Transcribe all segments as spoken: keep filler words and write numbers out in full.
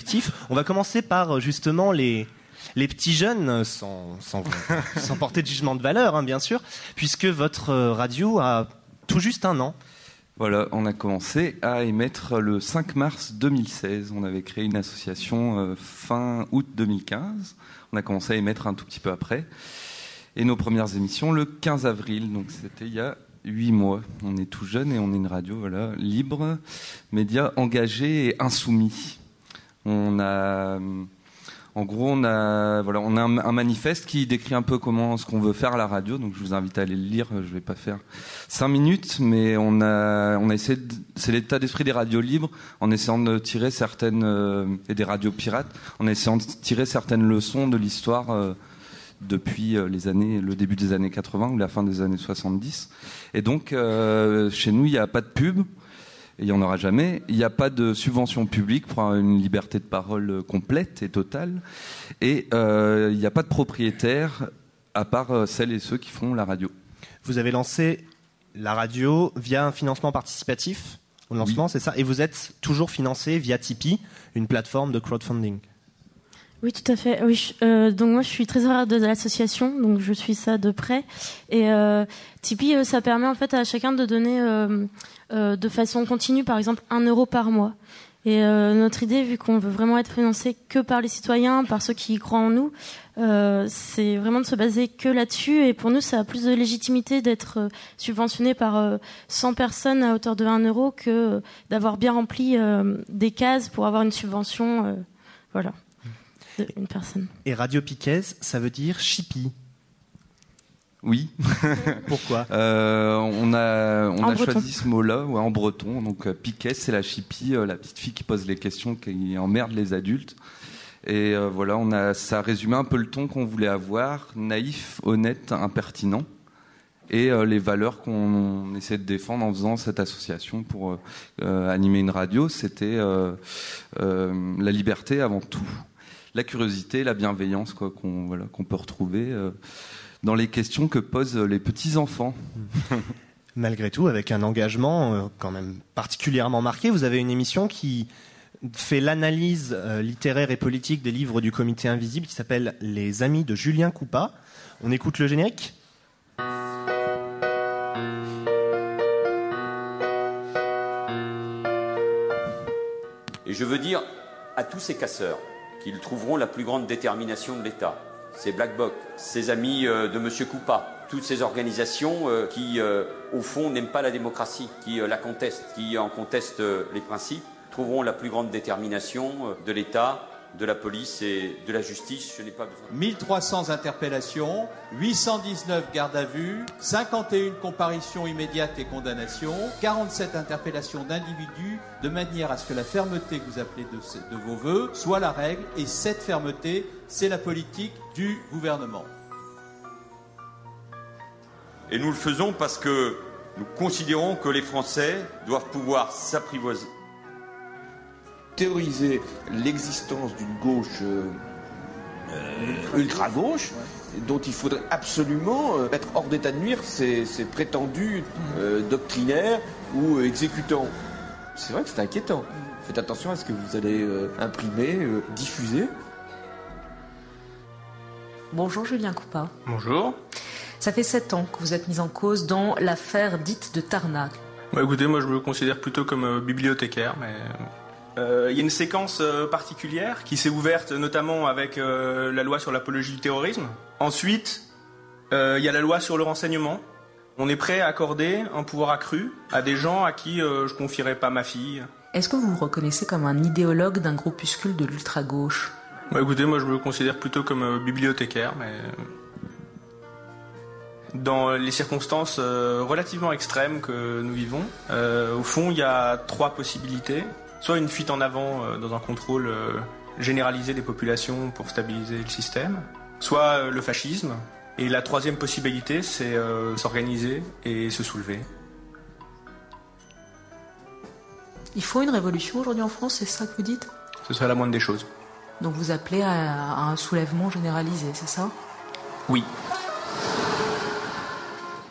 collectif. On va commencer par justement les, les petits jeunes, sans, sans, sans porter de jugement de valeur, hein, bien sûr, puisque votre radio a tout juste un an. Voilà, on a commencé à émettre le cinq mars deux mille seize. On avait créé une association euh, fin août deux mille quinze. On a commencé à émettre un tout petit peu après. Et nos premières émissions le quinze avril, donc c'était il y a huit mois. On est tout jeune et on est une radio voilà, libre, média engagé et insoumis. On a, en gros, on a, voilà, on a un, un manifeste qui décrit un peu comment ce qu'on veut faire à la radio. Donc je vous invite à aller le lire. Je ne vais pas faire cinq minutes, mais on a, on a essayé. De, c'est l'état d'esprit des radios libres, en essayant de tirer certaines euh, et des radios pirates, en essayant de tirer certaines leçons de l'histoire. Euh, depuis les années, le début des années quatre-vingts ou la fin des années soixante-dix. Et donc, euh, chez nous, il n'y a pas de pub, et il n'y en aura jamais. Il n'y a pas de subvention publique pour avoir une liberté de parole complète et totale. Et euh, il n'y a pas de propriétaire, à part celles et ceux qui font la radio. Vous avez lancé la radio via un financement participatif au lancement, oui. C'est ça? Et vous êtes toujours financé via Tipeee, une plateforme de crowdfunding. Oui, tout à fait. Oui, euh, donc moi, je suis trésorière de l'association, donc je suis ça de près. Et euh, Tipeee, euh, ça permet en fait à chacun de donner euh, euh, de façon continue, par exemple, un euro par mois. Et euh, notre idée, vu qu'on veut vraiment être financé que par les citoyens, par ceux qui y croient en nous, euh, c'est vraiment de se baser que là-dessus. Et pour nous, ça a plus de légitimité d'être euh, subventionné par euh, cent personnes à hauteur de un euro que euh, d'avoir bien rempli euh, des cases pour avoir une subvention. Euh, voilà. Une personne. Et Radio Piquez, ça veut dire chippie. Oui. Pourquoi euh, On a, on a choisi ce mot-là, ouais, en breton. Donc euh, Piquez, c'est la chippie, euh, la petite fille qui pose les questions, qui emmerde les adultes. Et euh, voilà, on a, ça résumait un peu le ton qu'on voulait avoir, naïf, honnête, impertinent. Et euh, les valeurs qu'on essaie de défendre en faisant cette association pour euh, animer une radio, c'était euh, euh, la liberté avant tout. La curiosité, la bienveillance quoi, qu'on, voilà, qu'on peut retrouver euh, dans les questions que posent les petits-enfants. Malgré tout, avec un engagement euh, quand même particulièrement marqué, vous avez une émission qui fait l'analyse euh, littéraire et politique des livres du Comité Invisible qui s'appelle Les Amis de Julien Coupat. On écoute le générique ? Et je veux dire à tous ces casseurs qu'ils trouveront la plus grande détermination de l'État. Ces Black Blocs, ces amis euh, de M. Coupat, toutes ces organisations euh, qui, euh, au fond, n'aiment pas la démocratie, qui euh, la contestent, qui en contestent euh, les principes, trouveront la plus grande détermination euh, de l'État, de la police et de la justice. Je n'ai pas besoin. mille trois cents interpellations, huit cent dix-neuf gardes à vue, cinquante et une comparutions immédiates et condamnations, quarante-sept interpellations d'individus, de manière à ce que la fermeté que vous appelez de, de vos vœux soit la règle, et cette fermeté, c'est la politique du gouvernement. Et nous le faisons parce que nous considérons que les Français doivent pouvoir s'apprivoiser. Théoriser l'existence d'une gauche euh, euh, ultra-gauche, ouais. dont il faudrait absolument euh, mettre hors d'état de nuire ces, ces prétendus euh, doctrinaires ou euh, exécutants. C'est vrai que c'est inquiétant. Faites attention à ce que vous allez euh, imprimer, euh, diffuser. Bonjour Julien Coupat. Bonjour. Ça fait sept ans que vous êtes mis en cause dans l'affaire dite de Tarnac. Ouais, écoutez, moi je me considère plutôt comme euh, bibliothécaire, mais... Il euh, y a une séquence euh, particulière qui s'est ouverte notamment avec euh, la loi sur l'apologie du terrorisme. Ensuite, il euh, y a la loi sur le renseignement. On est prêt à accorder un pouvoir accru à des gens à qui euh, je confierais pas ma fille. Est-ce que vous vous reconnaissez comme un idéologue d'un groupuscule de l'ultra-gauche ? Ouais, écoutez, moi je me considère plutôt comme euh, bibliothécaire, mais... Dans les circonstances euh, relativement extrêmes que nous vivons, euh, au fond, il y a trois possibilités. Soit une fuite en avant euh, dans un contrôle euh, généralisé des populations pour stabiliser le système, soit euh, le fascisme. Et la troisième possibilité, c'est euh, s'organiser et se soulever. Il faut une révolution aujourd'hui en France, c'est ça que vous dites ? Ce serait la moindre des choses. Donc vous appelez à, à un soulèvement généralisé, c'est ça ?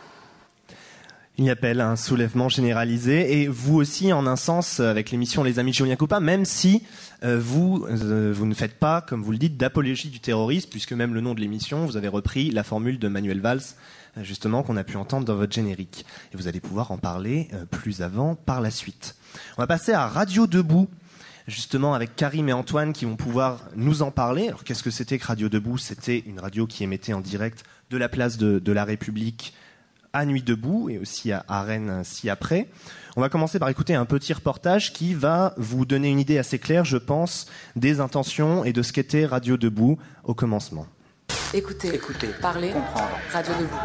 Oui. Il appelle à un soulèvement généralisé, et vous aussi en un sens avec l'émission Les Amis de Julien Coupa, même si euh, vous euh, vous ne faites pas, comme vous le dites, d'apologie du terrorisme, puisque même le nom de l'émission, vous avez repris la formule de Manuel Valls, euh, justement, qu'on a pu entendre dans votre générique. Et vous allez pouvoir en parler euh, plus avant par la suite. On va passer à Radio Debout, justement avec Karim et Antoine qui vont pouvoir nous en parler. Alors qu'est-ce que c'était que Radio Debout ? C'était une radio qui émettait en direct de la place de, de la République à Nuit Debout et aussi à, à Rennes ci-après. On va commencer par écouter un petit reportage qui va vous donner une idée assez claire, je pense, des intentions et de ce qu'était Radio Debout au commencement. Écoutez, Écoutez, parlez, comprendre. Radio Debout.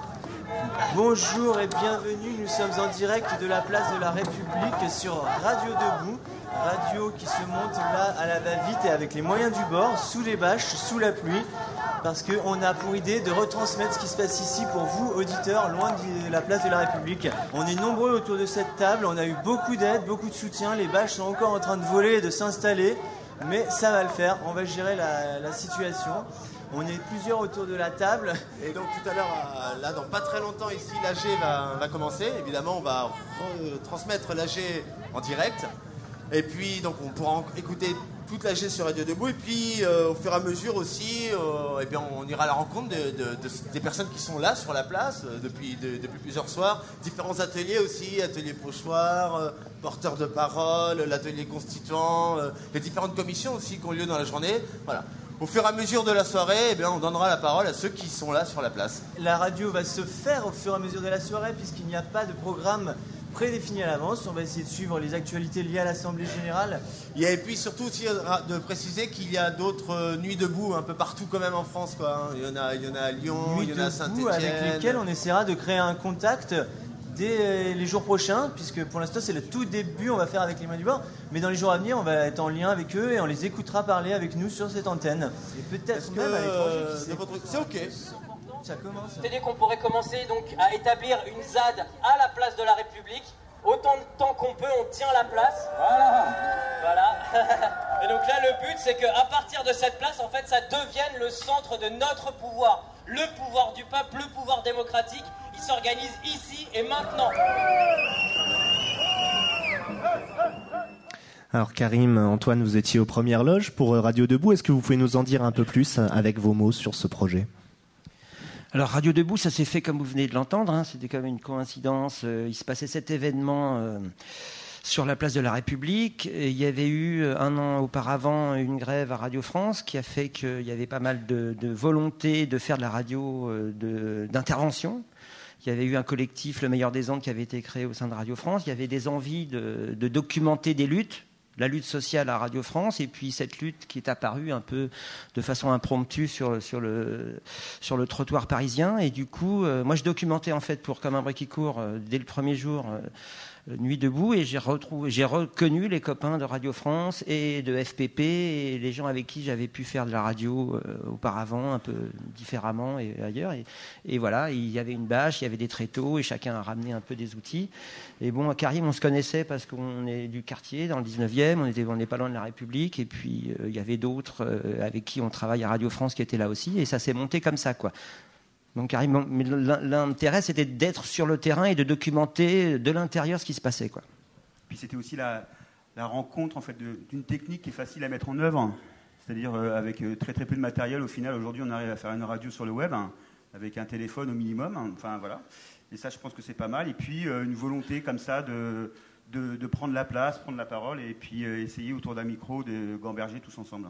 Bonjour et bienvenue, nous sommes en direct de la place de la République sur Radio Debout, radio qui se monte là à la va-vite et avec les moyens du bord, sous les bâches, sous la pluie, parce qu'on a pour idée de retransmettre ce qui se passe ici pour vous, auditeurs, loin de la place de la République. On est nombreux autour de cette table, on a eu beaucoup d'aide, beaucoup de soutien, les bâches sont encore en train de voler et de s'installer, mais ça va le faire, on va gérer la, la situation. On est plusieurs autour de la table. Et donc tout à l'heure, là dans pas très longtemps ici, l'A G va, va commencer. Évidemment, on va transmettre l'A G en direct. Et puis donc on pourra écouter toute l'A G sur Radio Debout. Et puis euh, au fur et à mesure aussi, euh, eh bien, on ira à la rencontre de, de, de, des personnes qui sont là sur la place euh, depuis, de, depuis plusieurs soirs. Différents ateliers aussi, atelier pochoir, euh, porteurs de parole, l'atelier constituant, euh, les différentes commissions aussi qui ont lieu dans la journée. Voilà. Au fur et à mesure de la soirée, eh bien, on donnera la parole à ceux qui sont là sur la place. La radio va se faire au fur et à mesure de la soirée puisqu'il n'y a pas de programme prédéfini à l'avance. On va essayer de suivre les actualités liées à l'Assemblée Générale. Et puis surtout aussi de préciser qu'il y a d'autres nuits debout un peu partout quand même en France, quoi. Il y en a, il y en a à Lyon, Nuits il y en a à Saint-Étienne. Avec lesquelles on essaiera de créer un contact dès les jours prochains, puisque pour l'instant c'est le tout début, on va faire avec les mains du bord, mais dans les jours à venir on va être en lien avec eux et on les écoutera parler avec nous sur cette antenne. Et peut-être même à l'étranger. Euh, votre... C'est ok. Ça commence. C'est-à-dire qu'on pourrait commencer donc à établir une Z A D à la place de la République. Autant de temps qu'on peut, on tient la place. Voilà. Voilà. Et donc là, le but, c'est qu'à partir de cette place, en fait, ça devienne le centre de notre pouvoir. Le pouvoir du peuple, le pouvoir démocratique. Il s'organise ici et maintenant. Alors Karim, Antoine, vous étiez aux premières loges pour Radio Debout. Est-ce que vous pouvez nous en dire un peu plus avec vos mots sur ce projet ? Alors Radio Debout, ça s'est fait comme vous venez de l'entendre, hein, c'était quand même une coïncidence. Euh, il se passait cet événement euh, sur la place de la République. Et il y avait eu un an auparavant une grève à Radio France qui a fait qu'il y avait pas mal de, de volonté de faire de la radio euh, de, d'intervention. Il y avait eu un collectif, Le Meilleur des Ondes, qui avait été créé au sein de Radio France. Il y avait des envies de, de documenter des luttes, la lutte sociale à Radio France, et puis cette lutte qui est apparue un peu de façon impromptue sur, sur, le, sur le trottoir parisien. Et du coup, euh, moi je documentais en fait pour Comme un bruit qui court euh, dès le premier jour euh, Nuit Debout, et j'ai, retrouvé, j'ai reconnu les copains de Radio France et de F P P et les gens avec qui j'avais pu faire de la radio euh, auparavant, un peu différemment et ailleurs. Et, et voilà, il y avait une bâche, il y avait des tréteaux et chacun a ramené un peu des outils. Et bon, à Karim, on se connaissait parce qu'on est du quartier, dans le dix-neuvième, on était, on n'est pas loin de la République, et puis euh, il y avait d'autres euh, avec qui on travaille à Radio France qui étaient là aussi, et ça s'est monté comme ça, quoi. Donc Karim, mais l'intérêt c'était d'être sur le terrain et de documenter de l'intérieur ce qui se passait, quoi. Puis c'était aussi la, la rencontre en fait de, d'une technique qui est facile à mettre en œuvre, c'est-à-dire euh, avec euh, très très peu de matériel. Au final, aujourd'hui, on arrive à faire une radio sur le web hein, avec un téléphone au minimum. Hein, enfin voilà. Et ça, je pense que c'est pas mal. Et puis euh, une volonté comme ça de, de, de prendre la place, prendre la parole, et puis euh, essayer autour d'un micro de gamberger tous ensemble.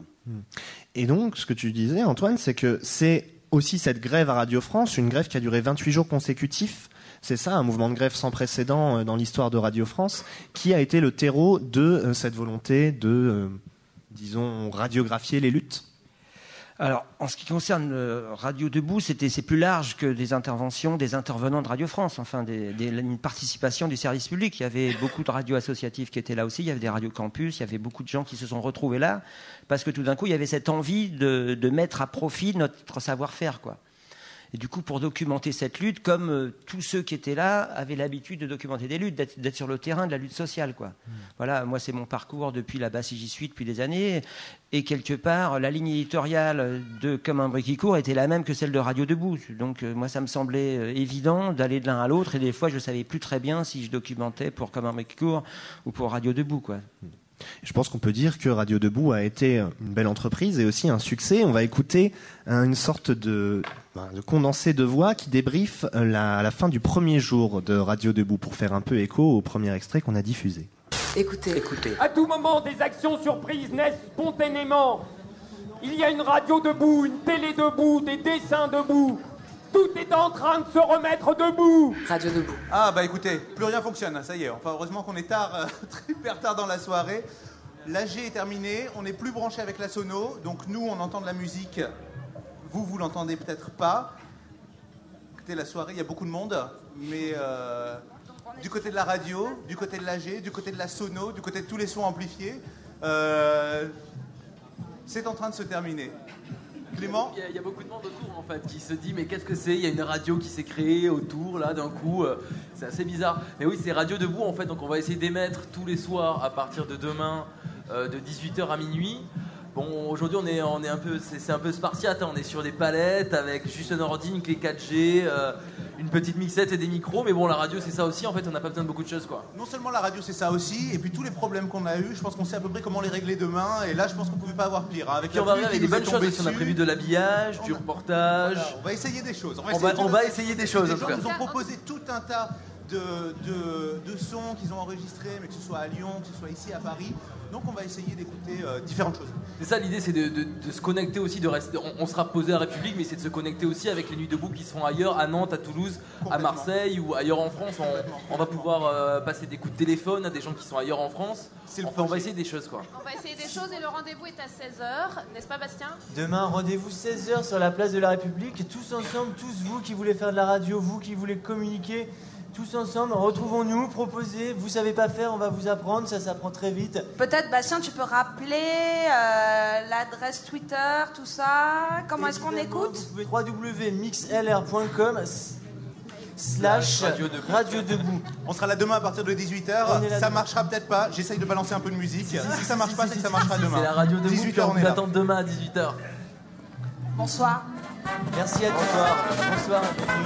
Et donc, ce que tu disais, Antoine, c'est que c'est aussi cette grève à Radio France, une grève qui a duré vingt-huit jours consécutifs. C'est ça, un mouvement de grève sans précédent dans l'histoire de Radio France, qui a été le terreau de cette volonté de, euh, disons, radiographier les luttes. Alors, en ce qui concerne euh, Radio Debout, c'était, c'est plus large que des interventions des intervenants de Radio France, enfin des, des, une participation du service public. Il y avait beaucoup de radios associatives qui étaient là aussi, il y avait des radios campus, il y avait beaucoup de gens qui se sont retrouvés là, parce que tout d'un coup, il y avait cette envie de, de mettre à profit notre savoir-faire, quoi. Et du coup, pour documenter cette lutte, comme euh, tous ceux qui étaient là avaient l'habitude de documenter des luttes, d'être, d'être sur le terrain de la lutte sociale, quoi. Mmh. Voilà, moi, c'est mon parcours depuis là-bas, si j'y suis depuis des années. Et quelque part, la ligne éditoriale de Comme un bruit qui court était la même que celle de Radio Debout. Donc, euh, moi, ça me semblait euh, évident d'aller de l'un à l'autre. Et des fois, je ne savais plus très bien si je documentais pour Comme un bruit qui court ou pour Radio Debout, quoi. Mmh. Je pense qu'on peut dire que Radio Debout a été une belle entreprise et aussi un succès. On va écouter une sorte de, de condensé de voix qui débriefe la, à la fin du premier jour de Radio Debout pour faire un peu écho au premier extrait qu'on a diffusé. Écoutez. Écoutez. À tout moment, des actions surprises naissent spontanément. Il y a une radio debout, une télé debout, des dessins debout. Tout est en train de se remettre debout. Radio Debout. Ah bah écoutez, plus rien fonctionne, ça y est. Enfin heureusement qu'on est tard, euh, très tard dans la soirée. L'A G est terminé, on n'est plus branché avec la sono, donc nous on entend de la musique, vous vous l'entendez peut-être pas. Écoutez, la soirée, il y a beaucoup de monde, mais euh, du côté de la radio, du côté de l'A G, du côté de la sono, du côté de tous les sons amplifiés, euh, c'est en train de se terminer. Clément ? Il y, a, il y a beaucoup de monde autour en fait qui se dit mais qu'est-ce que c'est ? Il y a une radio qui s'est créée autour là d'un coup, euh, c'est assez bizarre. Mais oui, c'est Radio Debout en fait, donc on va essayer d'émettre tous les soirs à partir de demain euh, de dix-huit heures à minuit. Bon, aujourd'hui on est, on est un peu, c'est, c'est un peu spartiate, hein. On est sur des palettes avec juste un ordi, une clé quatre G, euh, une petite mixette et des micros, mais bon la radio c'est ça aussi en fait, on n'a pas besoin de beaucoup de choses quoi. Non seulement la radio c'est ça aussi, et puis tous les problèmes qu'on a eu, je pense qu'on sait à peu près comment les régler demain, et là je pense qu'on pouvait pas avoir pire. Hein. Avec puis on va arriver avec des bonnes choses, aussi, on a prévu de l'habillage, on du reportage. Voilà, on va essayer des choses. On va essayer, on va, on va essayer des choses. Des en gens tout cas. nous ont proposé tout un tas de, de, de sons qu'ils ont enregistrés, mais que ce soit à Lyon, que ce soit ici à Paris. Donc on va essayer d'écouter euh, différentes choses. C'est ça l'idée, c'est de, de, de se connecter aussi, de rester, on, on sera posé à République, mais c'est de se connecter aussi avec les nuits debout qui se font ailleurs, à Nantes, à Toulouse, à Marseille ou ailleurs en France. On, on va pouvoir euh, passer des coups de téléphone à des gens qui sont ailleurs en France. C'est enfin, on va essayer des choses quoi. On va essayer des choses et le rendez-vous est à seize heures, n'est-ce pas Bastien ? Demain, rendez-vous seize heures sur la place de la République, tous ensemble, tous vous qui voulez faire de la radio, vous qui voulez communiquer. Tous ensemble, retrouvons-nous, proposez, vous savez pas faire, on va vous apprendre, ça s'apprend très vite. Peut-être, Bastien, tu peux rappeler euh, l'adresse Twitter, tout ça. Comment est-ce qu'on écoute ? w w w point mix l r point com slash Radio Debout. On sera là demain à partir de dix-huit heures. Ça demain. Marchera peut-être pas, j'essaye de balancer un peu de musique. Si, si, si ça marche si, pas, si, c'est si, que ça marchera si, demain. C'est la Radio Debout, dix-huit heures, on vous attend demain à dix-huit heures. Bonsoir. Merci à tous. Bonsoir.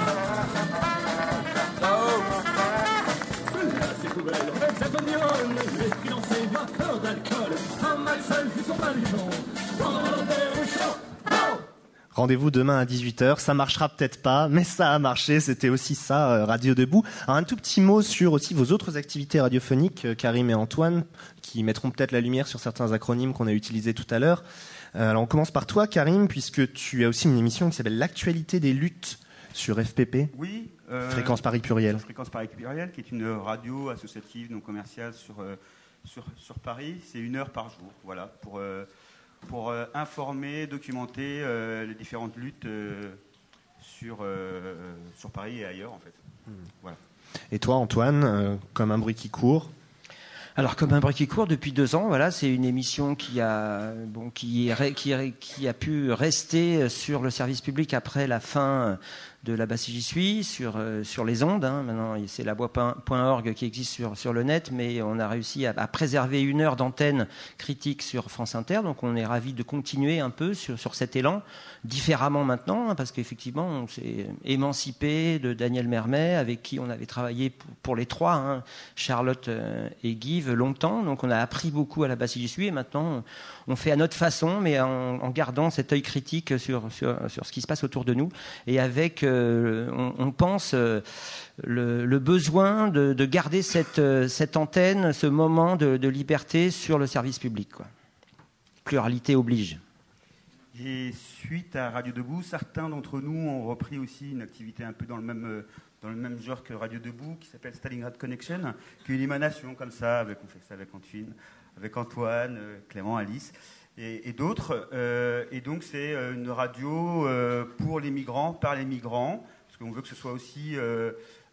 Rendez-vous demain à dix-huit heures, ça marchera peut-être pas, mais ça a marché, c'était aussi ça, Radio Debout. Alors, un tout petit mot sur aussi vos autres activités radiophoniques, Karim et Antoine, qui mettront peut-être la lumière sur certains acronymes qu'on a utilisés tout à l'heure. Alors on commence par toi, Karim, puisque tu as aussi une émission qui s'appelle L'actualité des luttes sur F P P. Oui. Euh, Fréquence Paris Pluriel. Fréquence Paris Pluriel, qui est une radio associative non commerciale sur, euh, sur, sur Paris. C'est une heure par jour, voilà, pour, euh, pour euh, informer, documenter euh, les différentes luttes euh, sur, euh, sur Paris et ailleurs, en fait. Mmh. Voilà. Et toi, Antoine, euh, Comme un bruit qui court ? Alors, Comme un bruit qui court, depuis deux ans, voilà, c'est une émission qui a, bon, qui, est, qui, qui a pu rester sur le service public après la fin de là-bas si j'y suis, sur, euh, sur les ondes. Hein. Maintenant, c'est la voix point org qui existe sur, sur le net, mais on a réussi à, à préserver une heure d'antenne critique sur France Inter. Donc, on est ravis de continuer un peu sur, sur cet élan, différemment maintenant, hein, parce qu'effectivement, on s'est émancipé de Daniel Mermet, avec qui on avait travaillé pour, pour les trois, hein, Charlotte euh, et Guy, longtemps. Donc, on a appris beaucoup à là-bas si j'y suis, et maintenant, on fait à notre façon, mais en, en gardant cet œil critique sur, sur, sur ce qui se passe autour de nous, et avec euh, On, on pense euh, le, le besoin de, de garder cette, cette antenne, ce moment de, de liberté sur le service public, quoi. Pluralité oblige. Et suite à Radio Debout, certains d'entre nous ont repris aussi une activité un peu dans le même, dans le même genre que Radio Debout, qui s'appelle Stalingrad Connection, qui est une émanation comme ça, avec, on fait ça avec Antoine, avec Antoine, Clément, Alice. Et, et d'autres. Euh, et donc, c'est une radio euh, pour les migrants, par les migrants, parce qu'on veut que ce soit aussi... Il euh,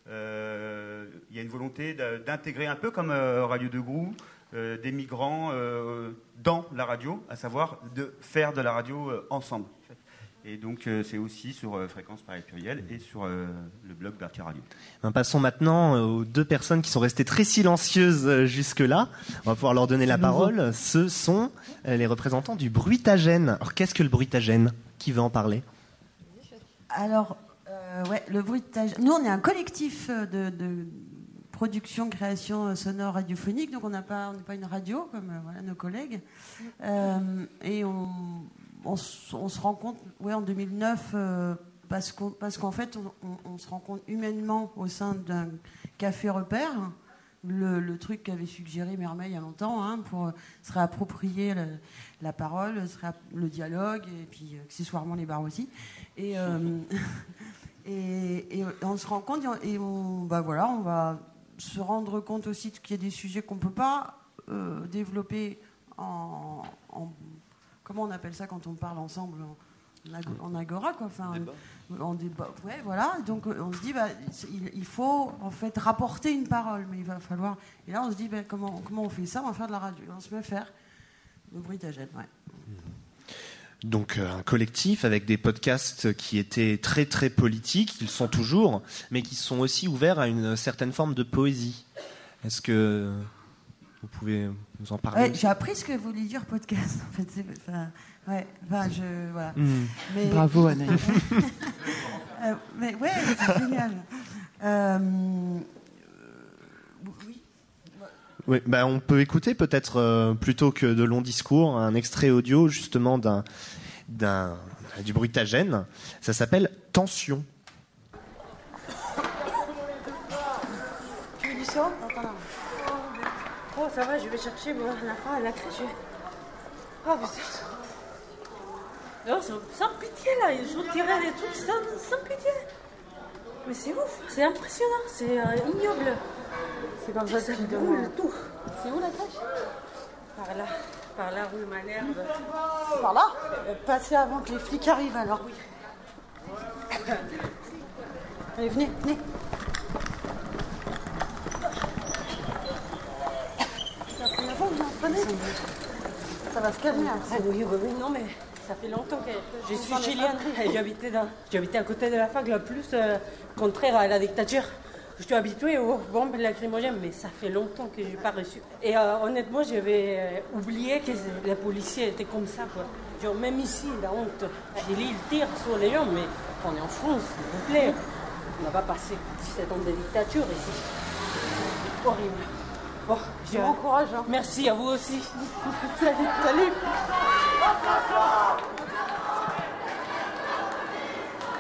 euh, y a une volonté d'intégrer un peu comme euh, Radio Debout, euh, des migrants euh, dans la radio, à savoir de faire de la radio euh, ensemble. Et donc, euh, c'est aussi sur euh, Fréquence Paris Pluriel et sur euh, le blog Berthier Radio. Ben, passons maintenant aux deux personnes qui sont restées très silencieuses jusque-là. On va pouvoir leur donner la parole. Ce sont les représentants du bruitagène. Alors, qu'est-ce que le bruitagène ? Qui veut en parler ? Alors, euh, ouais, le bruitagène. Nous, on est un collectif de, de production, création sonore radiophonique, donc on n'a pas, on n'est pas une radio comme euh, voilà, nos collègues. Euh, et on. On, on se rend compte, ouais, en deux mille neuf, euh, parce, qu'on, parce qu'en fait, on, on, on se rend compte humainement au sein d'un café repère, le, le truc qu'avait suggéré Mermet il y a longtemps, hein, pour se réapproprier le, la parole, se réapp- le dialogue, et puis accessoirement les bars aussi. Et, euh, et, et on se rend compte, et on, bah voilà, on va se rendre compte aussi qu'il y a des sujets qu'on ne peut pas euh, développer en... en comment on appelle ça quand on parle ensemble en, ag- en agora, quoi, enfin, en, en débat. Ouais, voilà. Donc on se dit, bah, il, il faut en fait rapporter une parole, mais il va falloir. Et là, on se dit, bah, comment, comment on fait ça ? On va faire de la radio. On se met à faire le bruitagène, ouais. Donc euh, un collectif avec des podcasts qui étaient très très politiques, ils sont toujours, mais qui sont aussi ouverts à une certaine forme de poésie. Est-ce que vous pouvez nous en parler ? Ouais, j'ai appris ce que voulait dire podcast. En fait, c'est, enfin, ouais, enfin, je, voilà. Mmh. Mais, Bravo, Anaïs. euh, mais ouais, c'est génial. Euh, oui. Oui, bah on peut écouter peut-être euh, plutôt que de longs discours un extrait audio justement d'un, d'un du bruitagène. Ça s'appelle Tension. Tu veux du sang ? Attends là. Oh, ça va, je vais chercher moi, la fin, la crèche. Oh putain. Non, c'est sans pitié là, ils ont tiré des trucs sans, sans pitié. Mais c'est ouf, c'est impressionnant, c'est euh, ignoble. C'est comme ça, ça brûle tout. C'est où la crèche ? Par là, par la rue Malherbe. Par là ? Passer avant que les flics arrivent alors. Oui. Allez, venez, venez. C'est la première fois que vous en prenez ? Ça va se calmer après. Oui, oui, oui, non mais ça fait longtemps que je suis chilienne et j'habitais, dans, j'habitais à côté de la fac, le plus euh, contraire à la dictature. Je suis habituée aux bombes lacrymogènes, mais ça fait longtemps que je n'ai pas reçu. Et euh, honnêtement, j'avais euh, oublié que les policiers étaient comme ça, quoi. Genre, même ici, la honte. J'ai dit, ils tirent sur les gens, mais on est en France, s'il vous plaît. On n'a pas passé dix-sept ans de dictature ici. C'est horrible. Bon, je vous encourage. Hein. Merci à vous aussi. Salut. Salut.